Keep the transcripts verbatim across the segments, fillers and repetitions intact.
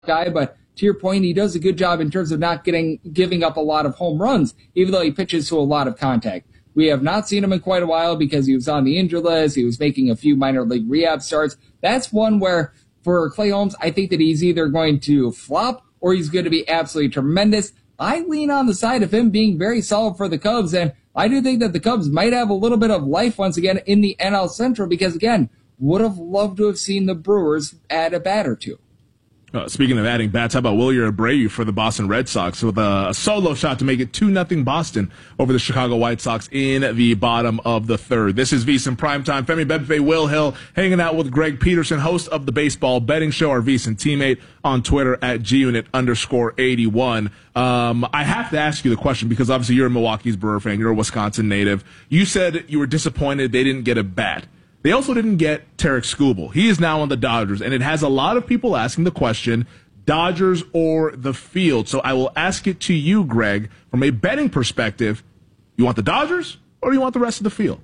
guy, but to your point, he does a good job in terms of not getting giving up a lot of home runs, even though he pitches to a lot of contact. We have not seen him in quite a while because he was on the injured list. He was making a few minor league rehab starts. That's one where, for Clay Holmes, I think that he's either going to flop or he's going to be absolutely tremendous. I lean on the side of him being very solid for the Cubs, and I do think that the Cubs might have a little bit of life once again in the N L Central because, again, would have loved to have seen the Brewers add a bat or two. Uh, speaking of adding bats, how about Wilyer Abreu for the Boston Red Sox with a, a solo shot to make it two nothing Boston over the Chicago White Sox in the bottom of the third. This is VSiN Primetime. Femi Bebefe, Will Hill, hanging out with Greg Peterson, host of the Baseball Betting Show, our VSiN teammate on Twitter at G-Unit underscore 81. Um, I have to ask you the question because obviously you're a Milwaukee's Brewer fan. You're a Wisconsin native. You said you were disappointed they didn't get a bat. They also didn't get Tarek Skubal. He is now on the Dodgers, and it has a lot of people asking the question, Dodgers or the field. So I will ask it to you, Greg, from a betting perspective. You want the Dodgers or do you want the rest of the field?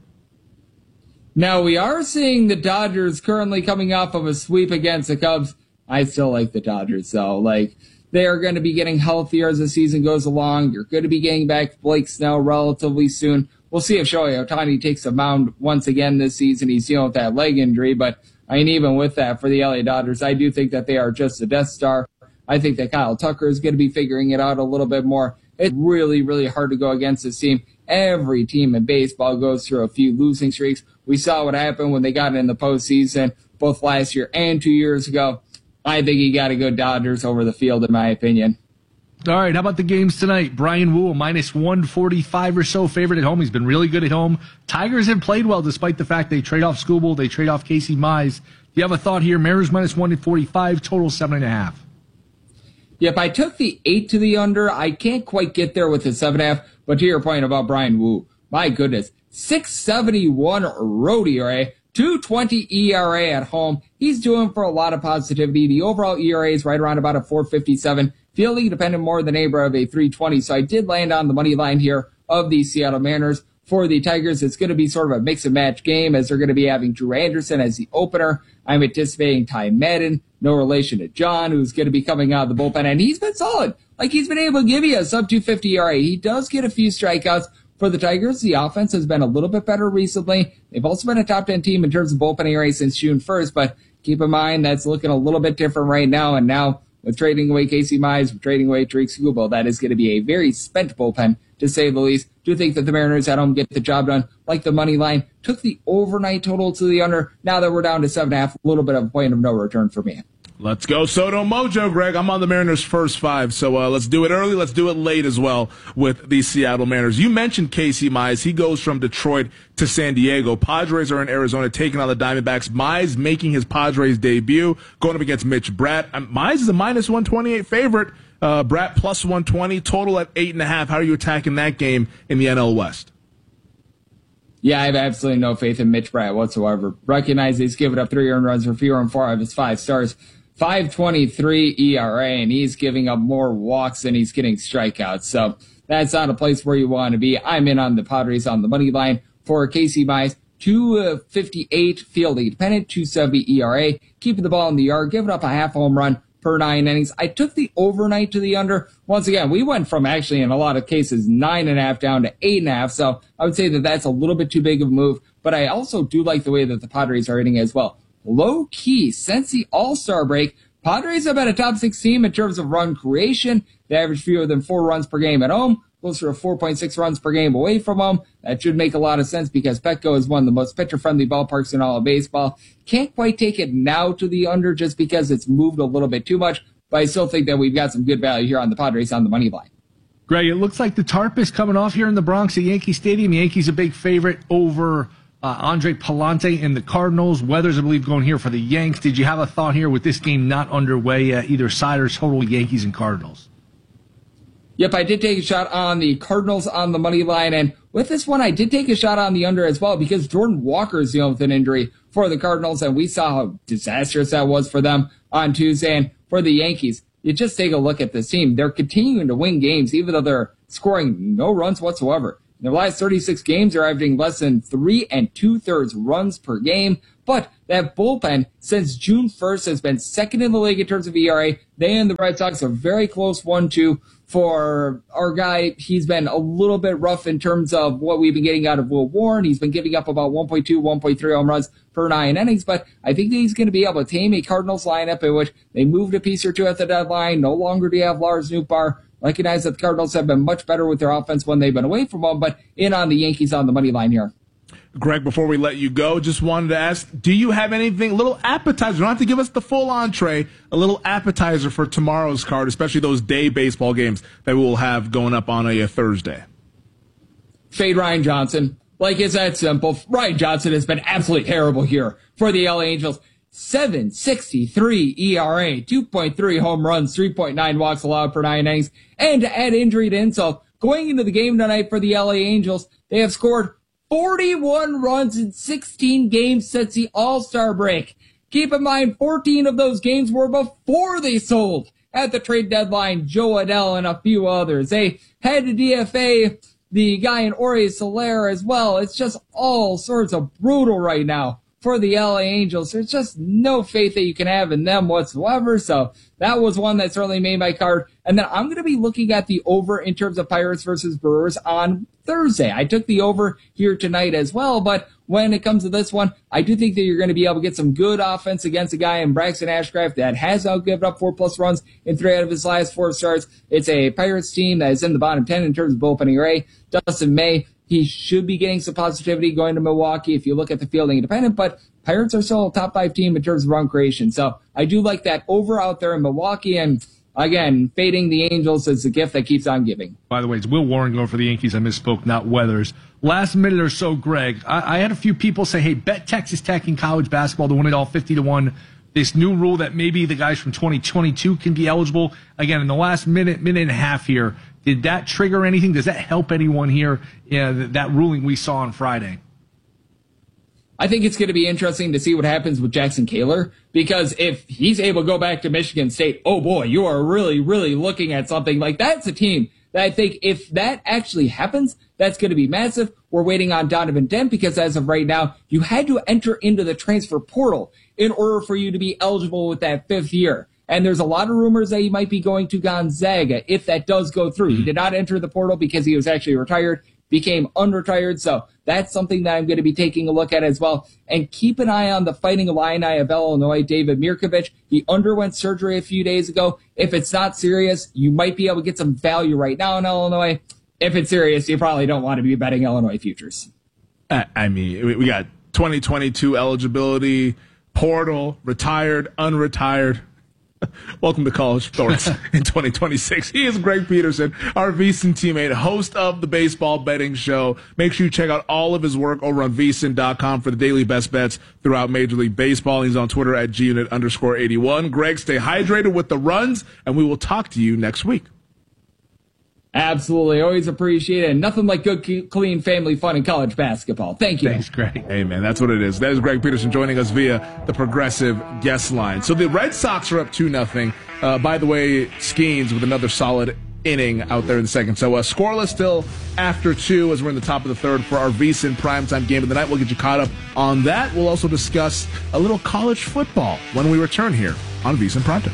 Now, we are seeing the Dodgers currently coming off of a sweep against the Cubs. I still like the Dodgers, though. Like, they are going to be getting healthier as the season goes along. You're going to be getting back Blake Snell relatively soon. We'll see if Shohei Ohtani takes a mound once again this season. He's dealing with that leg injury, but I mean, even with that, for the L A Dodgers, I do think that they are just a Death Star. I think that Kyle Tucker is going to be figuring it out a little bit more. It's really, really hard to go against this team. Every team in baseball goes through a few losing streaks. We saw what happened when they got in the postseason, both last year and two years ago. I think you got to go Dodgers over the field, in my opinion. All right, how about the games tonight? Brian Wu, a minus one forty-five or so favorite at home. He's been really good at home. Tigers have played well despite the fact they trade off Skubal, they trade off Casey Mize. Do you have a thought here? Mariners minus one forty-five, total seven and a half. Yep, I took the eight to the under. I can't quite get there with the seven and a half, but to your point about Brian Wu, my goodness, six seventy-one road E R A, two twenty E R A at home. He's doing for a lot of positivity. The overall E R A is right around about a four fifty-seven. Fielding dependent more than neighbor of a three twenty. So I did land on the money line here of the Seattle Mariners. For the Tigers, it's going to be sort of a mix and match game as they're going to be having Drew Anderson as the opener. I'm anticipating Ty Madden, no relation to John, who's going to be coming out of the bullpen. And he's been solid. Like, he's been able to give you a sub two fifty E R A. He does get a few strikeouts. For the Tigers, the offense has been a little bit better recently. They've also been a top ten team in terms of bullpen E R A since June first. But keep in mind, that's looking a little bit different right now. And now, with trading away Casey Mize, with trading away Tarek Skubal, that is going to be a very spent bullpen, to say the least. Do think that the Mariners at home get the job done. Like the money line, took the overnight total to the under. Now that we're down to seven and a half, a little bit of a point of no return for me. Let's go Soto Mojo, Greg. I'm on the Mariners' first five, so uh, let's do it early. Let's do it late as well with the Seattle Mariners. You mentioned Casey Mize. He goes from Detroit to San Diego. Padres are in Arizona taking on the Diamondbacks. Mize making his Padres debut, going up against Mitch Bratt. Um, Mize is a minus one twenty-eight favorite. Uh, Bratt plus one twenty, total at eight and a half. How are you attacking that game in the N L West? Yeah, I have absolutely no faith in Mitch Bratt whatsoever. Recognize he's given up three earned runs for fewer than four of his five stars. five twenty-three E R A, and he's giving up more walks than he's getting strikeouts. So that's not a place where you want to be. I'm in on the Padres on the money line for Casey Mize. two fifty-eight fielding dependent, two seventy E R A. Keeping the ball in the yard, giving up a half home run per nine innings. I took the overnight to the under. Once again, we went from actually in a lot of cases nine and a half down to eight and a half. So I would say that that's a little bit too big of a move. But I also do like the way that the Padres are hitting as well. Low key, since the All-Star break, Padres have been a top six team in terms of run creation. They average fewer than four runs per game at home, closer to four point six runs per game away from home. That should make a lot of sense because Petco is one of the most pitcher-friendly ballparks in all of baseball. Can't quite take it now to the under just because it's moved a little bit too much, but I still think that we've got some good value here on the Padres on the money line. Greg, it looks like the tarp is coming off here in the Bronx at Yankee Stadium. Yankees a big favorite over Uh, Andre Palante and the Cardinals. Weather's, I believe, going here for the Yanks. Did you have a thought here with this game not underway, uh, either side or total Yankees and Cardinals? Yep, I did take a shot on the Cardinals on the money line, and with this one, I did take a shot on the under as well because Jordan Walker is dealing with an injury for the Cardinals, and we saw how disastrous that was for them on Tuesday. And for the Yankees, you just take a look at this team. They're continuing to win games, even though they're scoring no runs whatsoever. In their last thirty-six games, they're averaging less than three and two-thirds runs per game. But that bullpen, since June first, has been second in the league in terms of E R A. They and the Red Sox are very close one two. For our guy, he's been a little bit rough in terms of what we've been getting out of Will Warren. He's been giving up about one point two, one point three home runs per nine innings, but I think that he's going to be able to tame a Cardinals lineup in which they moved a piece or two at the deadline. No longer do you have Lars Nootbaar. Recognize that the Cardinals have been much better with their offense when they've been away from him, but in on the Yankees on the money line here. Greg, before we let you go, just wanted to ask, do you have anything, a little appetizer? You don't have to give us the full entree, a little appetizer for tomorrow's card, especially those day baseball games that we will have going up on a, a Thursday. Fade Ryan Johnson. Like, it's that simple. Ryan Johnson has been absolutely terrible here for the L A Angels. seven sixty-three E R A, two point three home runs, three point nine walks allowed per nine innings. And to add injury to insult, going into the game tonight for the L A Angels, they have scored forty-one runs in sixteen games since the All-Star break. Keep in mind, fourteen of those games were before they sold at the trade deadline Joe Adell and a few others. They had to D F A the guy in Ori Soler as well. It's just all sorts of brutal right now for the L A Angels. There's just no faith that you can have in them whatsoever. So that was one that certainly made my card. And then I'm going to be looking at the over in terms of Pirates versus Brewers on Thursday. I took the over here tonight as well, but when it comes to this one, I do think that you're going to be able to get some good offense against a guy in Braxton Ashcraft that has now given up four plus runs in three out of his last four starts. It's a Pirates team that is in the bottom ten in terms of bullpen E R A. Dustin May, he should be getting some positivity going to Milwaukee if you look at the fielding independent, but Pirates are still a top five team in terms of run creation. So I do like that over out there in Milwaukee, and again, fading the Angels is the gift that keeps on giving. By the way, it's Will Warren going for the Yankees. I misspoke, not Weathers. Last minute or so, Greg, I, I had a few people say, hey, bet Texas Tech in college basketball to win it all fifty to one. This new rule that maybe the guys from twenty twenty-two can be eligible. Again, in the last minute, minute and a half here, did that trigger anything? Does that help anyone here, yeah, that, that ruling we saw on Friday? I think it's going to be interesting to see what happens with Jackson Kaler, because if he's able to go back to Michigan State, oh boy, you are really, really looking at something like that's a team that I think if that actually happens, that's going to be massive. We're waiting on Donovan Dent because as of right now, you had to enter into the transfer portal in order for you to be eligible with that fifth year. And there's a lot of rumors that he might be going to Gonzaga if that does go through. He did not enter the portal because he was actually retired, became unretired. So that's something that I'm going to be taking a look at as well. And keep an eye on the Fighting Illini of Illinois, David Mirkovich. He underwent surgery a few days ago. If it's not serious, you might be able to get some value right now in Illinois. If it's serious, you probably don't want to be betting Illinois futures. I mean, we got twenty twenty-two eligibility, portal, retired, unretired. Welcome to College Thoughts in twenty twenty-six. He is Greg Peterson, our VSiN teammate, host of the Baseball Betting Show. Make sure you check out all of his work over on V S I N dot com for the daily best bets throughout Major League Baseball. He's on Twitter at G Unit underscore eighty-one. Greg, stay hydrated with the runs, and we will talk to you next week. Absolutely. Always appreciate it. And nothing like good, clean family fun in college basketball. Thank you. Thanks, Greg. Hey, man, that's what it is. That is Greg Peterson joining us via the Progressive guest line. So the Red Sox are up two nothing. Uh, by the way, Skeens with another solid inning out there in the second. So uh, scoreless still after two as we're in the top of the third for our VSiN primetime game of the night. We'll get you caught up on that. We'll also discuss a little college football when we return here on VSiN Primetime.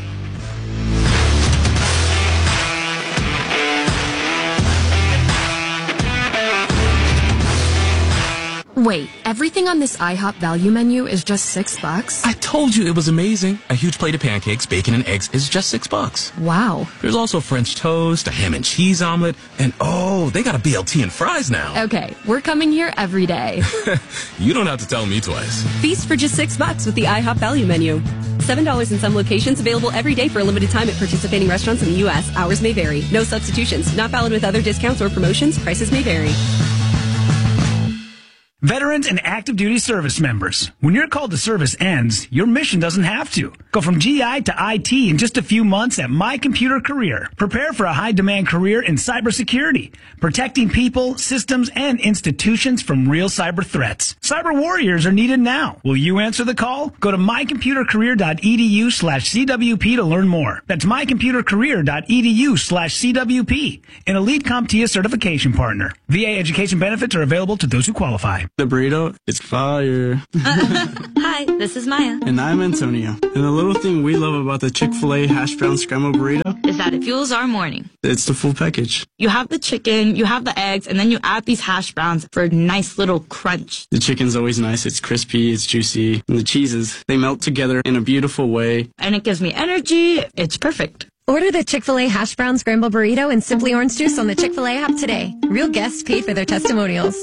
Wait, everything on this IHOP value menu is just six bucks? I told you it was amazing. A huge plate of pancakes, bacon, and eggs is just six bucks. Wow. There's also French toast, a ham and cheese omelet, and oh, they got a B L T and fries now. Okay, we're coming here every day. You don't have to tell me twice. Feast for just six bucks with the IHOP value menu. Seven dollars in some locations, available every day for a limited time at participating restaurants in the U S. Hours may vary. No substitutions. Not valid with other discounts or promotions. Prices may vary. Veterans and active duty service members. When your call to service ends, your mission doesn't have to. Go from G I to I T in just a few months at My Computer Career. Prepare for a high-demand career in cybersecurity, protecting people, systems, and institutions from real cyber threats. Cyber warriors are needed now. Will you answer the call? Go to mycomputercareer.edu slash CWP to learn more. That's mycomputercareer.edu slash CWP, an Elite CompTIA certification partner. V A education benefits are available to those who qualify. The burrito, it's fire. Hi, this is Maya. And I'm Antonio. And the little thing we love about the Chick-fil-A hash brown scrambled burrito is that it fuels our morning. It's the full package. You have the chicken, you have the eggs, and then you add these hash browns for a nice little crunch. The chicken's always nice. It's crispy, it's juicy. And the cheeses, they melt together in a beautiful way. And it gives me energy. It's perfect. Order the Chick-fil-A hash brown scrambled burrito and Simply Orange Juice on the Chick-fil-A app today. Real guests paid for their testimonials.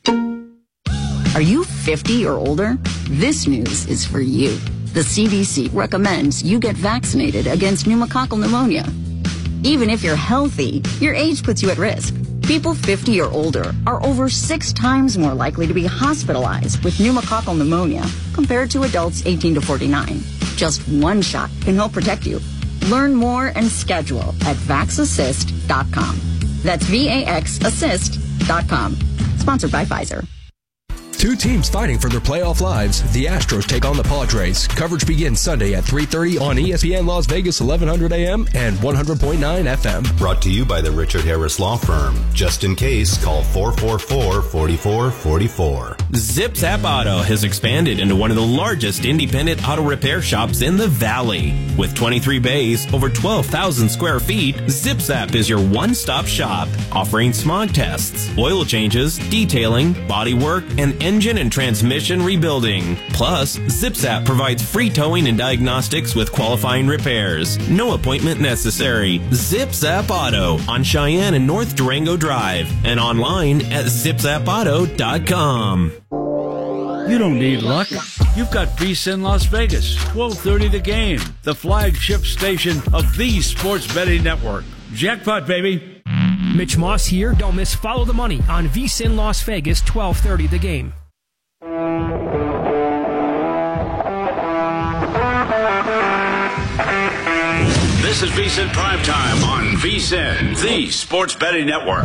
Are you fifty or older? This news is for you. The C D C recommends you get vaccinated against pneumococcal pneumonia. Even if you're healthy, your age puts you at risk. People fifty or older are over six times more likely to be hospitalized with pneumococcal pneumonia compared to adults eighteen to forty-nine. Just one shot can help protect you. Learn more and schedule at vax assist dot com. That's V A X assist dot com. Sponsored by Pfizer. Two teams fighting for their playoff lives. The Astros take on the Padres. Coverage begins Sunday at three thirty on E S P N Las Vegas, eleven hundred A M and one hundred point nine F M. Brought to you by the Richard Harris Law Firm. Just in case, call four four four, four four four four. Zip Zap Auto has expanded into one of the largest independent auto repair shops in the Valley. With twenty-three bays, over twelve thousand square feet, Zip Zap is your one-stop shop, offering smog tests, oil changes, detailing, body work, and engine and transmission rebuilding. Plus, Zip Zap provides free towing and diagnostics with qualifying repairs. No appointment necessary. Zip Zap Auto on Cheyenne and North Durango Drive and online at zip zap auto dot com. You don't need luck. You've got VSiN Las Vegas, twelve thirty The Game, the flagship station of the sports betting network. Jackpot, baby. Mitch Moss here. Don't miss Follow the Money on VSiN Las Vegas, twelve thirty The Game. This is VSiN Primetime on VSiN, the sports betting network.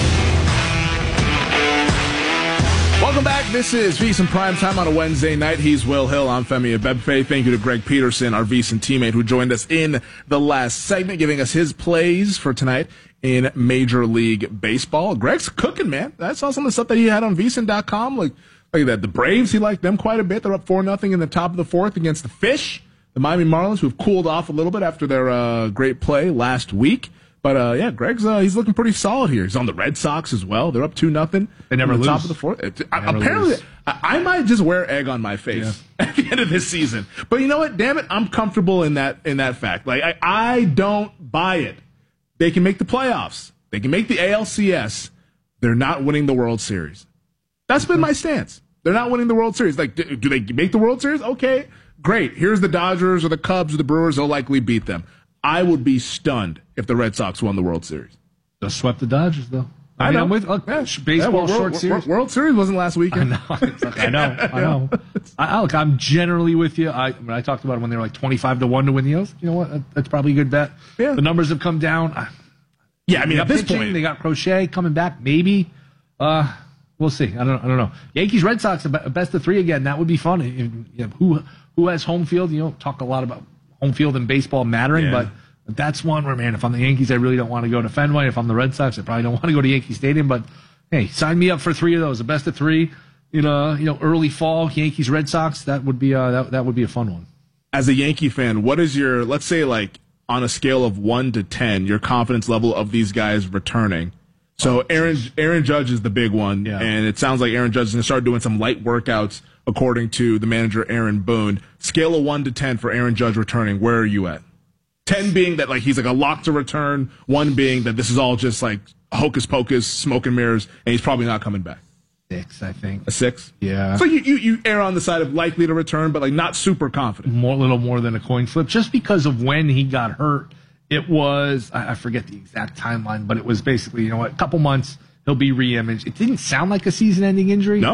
Welcome back. This is VSiN Primetime on a Wednesday night. He's Will Hill. I'm Femi Abebfe. Thank you to Greg Peterson, our VSiN teammate, who joined us in the last segment, giving us his plays for tonight in Major League Baseball. Greg's cooking, man. I saw some of the stuff that he had on V S I N dot com. Like, like that. The Braves, he liked them quite a bit. They're up four nothing in the top of the fourth against the Fish, the Miami Marlins, who've cooled off a little bit after their uh, great play last week. But, uh, yeah, Greg's, uh, he's looking pretty solid here. He's on the Red Sox as well. They're up two nothing. They never the lose. Top of the fourth. Apparently, I, I might just wear egg on my face yeah. at the end of this season. But you know what? Damn it, I'm comfortable in that in that fact. Like, I, I don't buy it. They can make the playoffs. They can make the A L C S. They're not winning the World Series. That's been my stance. They're not winning the World Series. Like, do, do they make the World Series? Okay, great. Here's the Dodgers or the Cubs or the Brewers. They'll likely beat them. I would be stunned if the Red Sox won the World Series. Just swept the Dodgers, though. I, I mean, know. I'm with look, yeah. baseball yeah, well, short World, series. World Series wasn't last weekend. I know. I know. I know. I, look, I'm generally with you. I, when I talked about it when they were like twenty-five to one to win the O's. You know what? That's probably a good bet. Yeah. The numbers have come down. I, yeah, I mean, at this pitching, point, they got Crochet coming back. Maybe. Uh, we'll see. I don't. I don't know. Yankees, Red Sox, a best of three again. That would be fun. If, you know, who who has home field? You know, talk a lot about home field and baseball mattering, yeah. but that's one where, man, if I'm the Yankees, I really don't want to go to Fenway. If I'm the Red Sox, I probably don't want to go to Yankee Stadium. But hey, sign me up for three of those. A best of three. You know, you know, early fall Yankees, Red Sox. That would be uh, that that would be a fun one. As a Yankee fan, what is your, let's say, like on a scale of one to ten, your confidence level of these guys returning? So Aaron Aaron Judge is the big one, yeah. and it sounds like Aaron Judge is going to start doing some light workouts, according to the manager Aaron Boone. Scale of one to ten for Aaron Judge returning. Where are you at? Ten being that like he's like a lock to return. One being that this is all just like hocus pocus, smoke and mirrors, and he's probably not coming back. Six, I think. A six? Yeah. So you, you, you err on the side of likely to return, but like not super confident. More, little more than a coin flip, just because of when he got hurt. It was, I, I forget the exact timeline, but it was basically, you know what, a couple months, he'll be re-imaged. It didn't sound like a season-ending injury. No.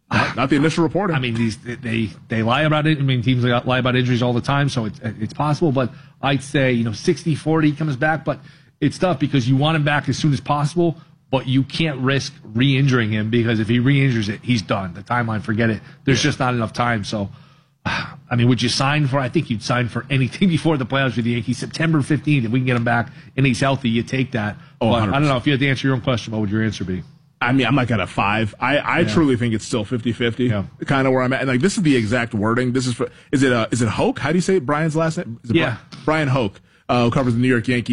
Not, not the initial reporting. I mean, these they they lie about it. I mean, teams lie about injuries all the time, so it's it's possible. But I'd say, you know, sixty forty comes back, but it's tough because you want him back as soon as possible, but you can't risk re-injuring him because if he re-injures it, he's done. The timeline, forget it. There's yeah. just not enough time. So, I mean, would you sign for? I think you'd sign for anything before the playoffs with the Yankees. September fifteenth, if we can get him back and he's healthy, you take that. Oh, but I don't know if you had to answer your own question. What would your answer be? I mean, I'm like at a five. I, I yeah. truly think it's still fifty-fifty, yeah. kind of where I'm at. And like, this is the exact wording. This is for, is it, uh, is it Hoke? How do you say it? Brian's last name? Is it yeah. Brian, Brian Hoke, uh, who covers the New York Yankees.